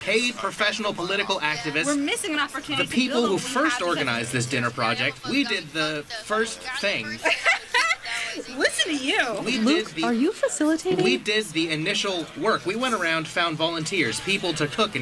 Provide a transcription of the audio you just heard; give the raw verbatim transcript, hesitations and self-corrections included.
paid professional political activists. We're missing an opportunity. The people to who build first organized this dinner project. We did the first thing. Listen to you. We Luke, did the, are you facilitating? We did the initial work. We went around, found volunteers, people to cook and